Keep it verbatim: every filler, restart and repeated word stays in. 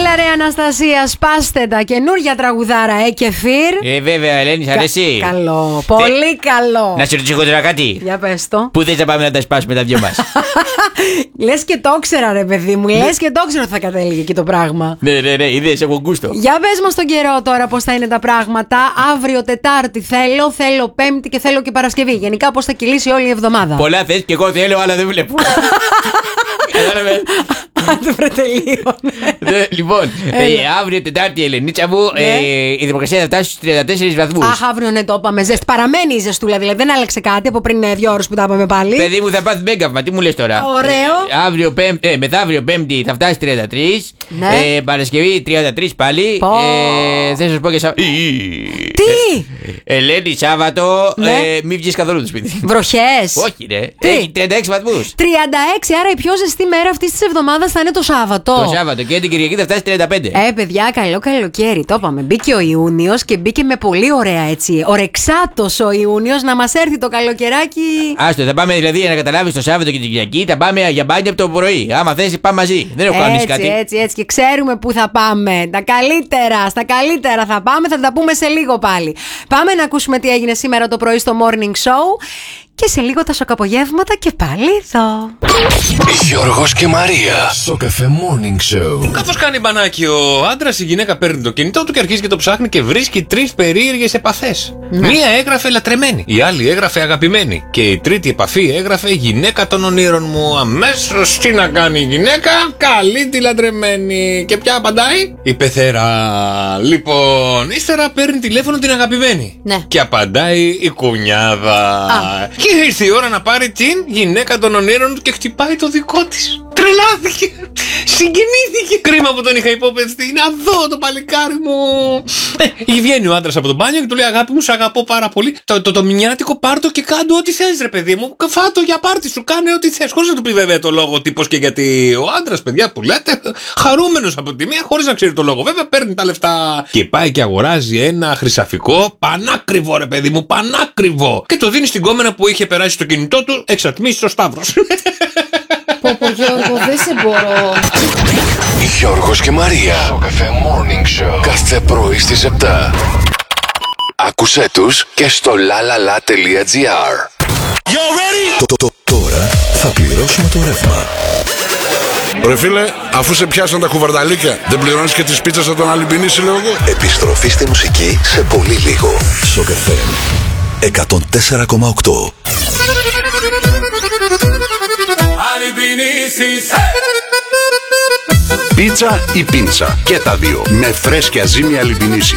Έλα ρε Αναστασία, σπάστε τα καινούργια τραγουδάρα, ε, Κεφίρ. Ε, βέβαια, Ελένη, σ' αρέσει. Καλό, πολύ καλό. Να σε ρωτήσω τώρα κάτι. Για πες το. Πού θες να πάμε να τα σπάσουμε τα δυο μας? Λες και το ήξερα, ρε παιδί μου. Λες και το ήξερα ότι θα κατέληγε εκεί το πράγμα. Ναι, ναι, ναι, είδες, έχω γκούστο. Για πες μας τον καιρό τώρα πώς θα είναι τα πράγματα. Αύριο Τετάρτη θέλω, θέλω Πέμπτη και θέλω και Παρασκευή. Γενικά πώς θα κυλήσει όλη η εβδομάδα. Πολλά θες και εγώ θέλω, αλλά δεν βλέπω. Κατάλαβες. Άντε βρε τελείωνε. Λοιπόν, αύριο Τετάρτη, Ελενίτσα μου, η θερμοκρασία θα φτάσει στους τριάντα τέσσερις βαθμούς. Αχ, αύριο ναι, το είπαμε. Ζεστ. Παραμένει η ζεστούλα, δηλαδή δεν άλλαξε κάτι από πριν δύο ώρες που τα είπαμε πάλι. Παιδί μου, θα πάθει μέγκαυμα, τι μου λες τώρα? Ωραίο. Αύριο, πέμπτη, μεθαύριο Πέμπτη θα φτάσει τριάντα τρεις. Ναι. Παρασκευή τριάντα τρεις πάλι. Θέλω να σου πω και Σάββατο. Τι! Ελένη, Σάββατο, μην βγεις καθόλου το σπίτι. Βροχές. Όχι, ρε. Έχει τριάντα έξι βαθμούς. τριάντα έξι, άρα η πιο ζεστή μέρα αυτή τη εβδομάδα θα είναι το Σάββατο. Το Σάββατο και την Κυριακή θα φτάσει τριάντα πέντε. Ε, παιδιά, καλό καλοκαίρι. Το είπαμε. Μπήκε ο Ιούνιος και μπήκε με πολύ ωραία έτσι. Ορεξάτος ο Ιούνιος να μας έρθει το καλοκαιράκι. Άστο, θα πάμε δηλαδή για να καταλάβεις το Σάββατο και την Κυριακή. Θα πάμε για μπάνια από το πρωί. Άμα θες, πάμε μαζί. Δεν έχω κάνει κάτι. Έτσι, έτσι, έτσι. Και ξέρουμε πού θα πάμε. Τα καλύτερα, στα καλύτερα θα πάμε. Θα τα πούμε σε λίγο πάλι. Πάμε να ακούσουμε τι έγινε σήμερα το πρωί στο Morning Show. Και σε λίγο τα σοκαπογεύματα και πάλι εδώ. Γιώργος και Μαρία. Σοκαφέ Morning Show. Καθώς κάνει μπανάκι ο άντρας, η γυναίκα παίρνει το κινητό του και αρχίζει και το ψάχνει και βρίσκει τρεις περίεργες επαφές. Ναι. Μία έγραφε λατρεμένη, η άλλη έγραφε αγαπημένη και η τρίτη επαφή έγραφε γυναίκα των ονείρων μου. Αμέσως τι να κάνει η γυναίκα? Καλεί τη λατρεμένη. Και ποια απαντάει? Η πεθερά. Λοιπόν, ύστερα παίρνει τηλέφωνο την αγαπημένη. Ναι. Και απαντάει η κουνιάδα. Α. Και ήρθε η ώρα να πάρει την γυναίκα των ονείρων του και χτυπάει το δικό της. Τρελάθηκε! Συγκινήθηκε! Κρίμα που τον είχα υπόπευτη. Να δω το παλικάρι μου! Ε, βγαίνει ο άντρας από τον μπάνιο και του λέει: αγάπη μου, σ' αγαπώ πάρα πολύ. Το, το, το μηνιάτικο πάρτο και κάντο ό,τι θες, ρε παιδί μου. Φάτο για πάρτι σου, κάνε ό,τι θες. Χωρίς να του πει βέβαια το λόγο τύπος και γιατί ο άντρας, παιδιά που λέτε, χαρούμενος από τη μία, χωρίς να ξέρει το λόγο. Βέβαια παίρνει τα λεφτά και πάει και αγοράζει ένα χρυσαφικό πανάκριβο, ρε παιδί μου, πανάκριβο. Και το δίνει στην κόμενα που είχε περάσει το κινητό του εξατμίσει ο Σταύρος. Πω πω Γιώργο, δεν σε μπορώ. Γιώργος και Μαρία. Σοκαφέ Morning Show. Κάθε πρωί στις επτά. Άκουσέ τους και στο lalala.gr. Τώρα θα πληρώσουμε το ρεύμα. Ρε φίλε, αφού σε πιάσαν τα κουβαρδαλίκια, δεν πληρώνεις και τις πίτσες από τον Αλυμπινίση, λέω εγώ. Επιστροφή στη μουσική σε πολύ λίγο. Σοκαφέ εκατόν τέσσερα κόμμα οκτώ. Πίτσα ή πίντσα, και τα δύο, με φρέσκια ζύμη Αλυμπινίση.